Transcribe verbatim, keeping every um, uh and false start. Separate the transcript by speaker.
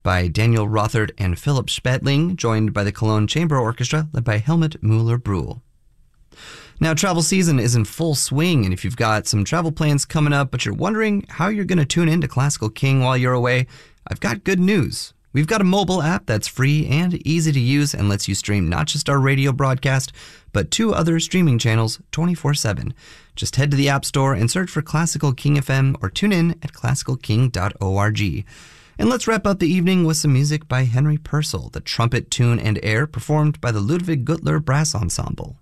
Speaker 1: by Daniel Rothert and Philip Spetling, joined by the Cologne Chamber Orchestra, led by Helmut Müller-Brühl. Now, travel season is in full swing, and if you've got some travel plans coming up, but you're wondering how you're going to tune into Classical King while you're away, I've got good news. We've got a mobile app that's free and easy to use and lets you stream not just our radio broadcast, but two other streaming channels twenty-four seven. Just head to the App Store and search for Classical King F M or tune in at classical king dot org. And let's wrap up the evening with some music by Henry Purcell, the trumpet tune and air performed by the Ludwig Gutler Brass Ensemble.